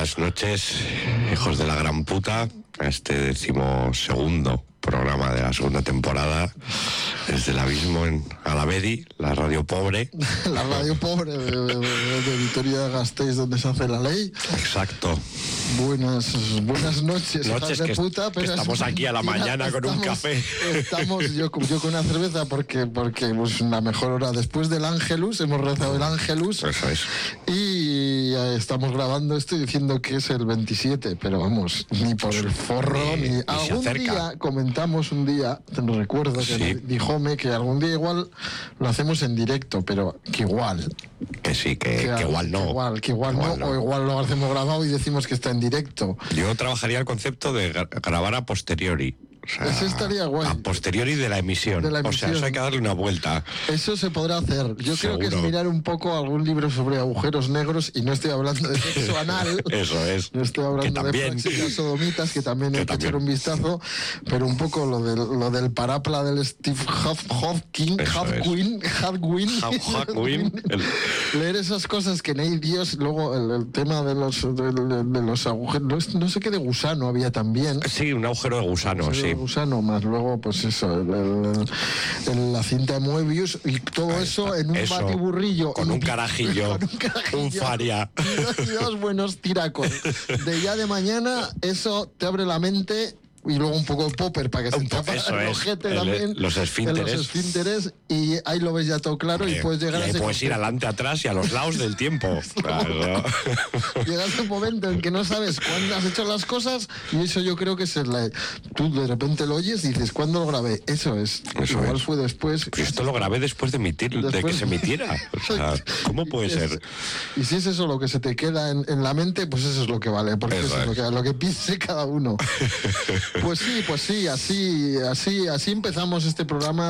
Buenas noches, hijos de la gran puta, a este 12º programa de la segunda temporada, desde el abismo en Alavedi, la radio pobre. La radio pobre de Vitoria-Gasteiz, donde se hace la ley. Exacto. Buenas noches, hijos de puta. Pero estamos aquí a la mañana con un café. Estamos yo con una cerveza porque pues, la mejor hora después del Ángelus, hemos rezado el Ángelus. Eso es. Y estamos grabando esto diciendo que es el 27, pero vamos, ni por el forro, ni algún día comentamos un día, te lo recuerdo, que sí. Dijome que algún día igual lo hacemos en directo, pero que igual. Que sí, que igual no. Que igual no, o igual lo hacemos grabado y decimos que está en directo. Yo trabajaría el concepto de grabar a posteriori. O sea, eso estaría guay. A posteriori de la emisión. O sea, eso hay que darle una vuelta. Eso se podrá hacer. Yo Seguro. creo que es mirar un poco algún libro sobre agujeros negros, y no estoy hablando de sexo anal. Eso es. No estoy hablando de prácticas sodomitas, que también hay que echar un vistazo, pero un poco lo del parapla del Steve Hawking, leer esas cosas que no hay Dios. Luego el tema de los agujeros, no sé qué de gusano había también. Sí, un agujero de gusano, sí. Gusano, más luego pues eso, la cinta de Moebius y todo eso en un batiburrillo con un carajillo, un faria y dos buenos tiracos de ya de mañana. Eso te abre la mente. Y luego un poco de popper para que se tapa el ojete también. Los esfínteres. Y ahí lo ves ya todo claro. Y puedes llegar a ese puedes ir adelante, atrás y a los lados del tiempo. Claro. Llegas a un momento en que no sabes cuándo has hecho las cosas. Y eso yo creo que es tú de repente lo oyes y dices, ¿cuándo lo grabé? Eso es. Igual fue después. Pues esto lo grabé después de que se emitiera. O sea, ¿cómo puede ser? Y si es eso lo que se te queda en la mente, pues eso es lo que vale. Porque eso es lo que piense cada uno. Pues sí, así empezamos este programa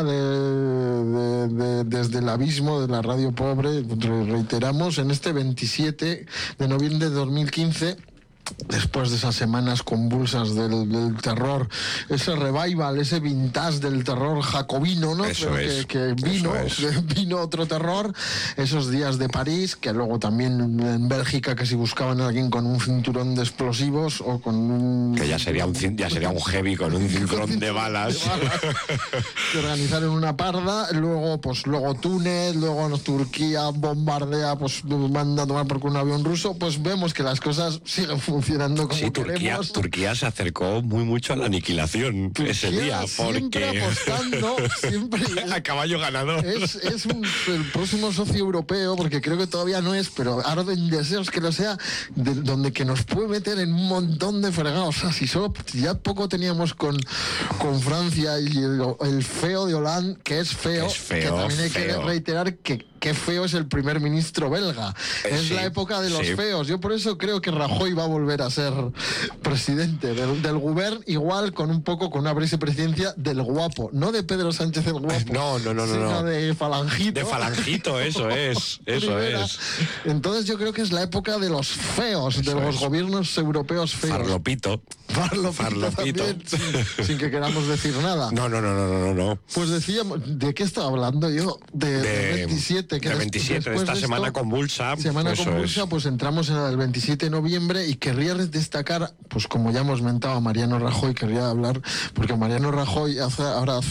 desde el abismo de la radio pobre. Reiteramos, en este 27 de noviembre de 2015. Después de esas semanas convulsas del terror, ese revival, ese vintage del terror jacobino, ¿no? Que vino otro terror, esos días de París, que luego también en Bélgica, que si buscaban a alguien con un cinturón de explosivos o con un... Que ya sería un heavy con un cinturón de balas. Que organizaron una parda, luego Túnez, luego Turquía bombardea, pues manda a tomar por un avión ruso, pues vemos que las cosas siguen funcionando como queremos. Turquía se acercó mucho a la aniquilación ese día, porque siempre apostando, siempre a caballo ganador. Es el próximo socio europeo, porque creo que todavía no es, pero arden deseos que lo sea, donde que nos puede meter en un montón de fregados. O sea, si ya poco teníamos con Francia y el feo de Hollande, que es feo, que también hay que reiterar que qué feo es el primer ministro belga. Es la época de los feos. Yo por eso creo que Rajoy va a volver a ser presidente del gobierno, igual con una vicepresidencia del guapo, no de Pedro Sánchez el guapo, sino de Falangito. De Falangito, eso es. Entonces yo creo que es la época de los feos, de los gobiernos europeos feos. Farlopito también, sin que queramos decir nada. No. Pues decíamos, ¿de qué estaba hablando yo? De 27. Que de 27, de esta semana convulsa. Pues entramos en el 27 de noviembre y querría destacar, pues como ya hemos mentado a Mariano Rajoy, querría hablar, porque Mariano Rajoy hace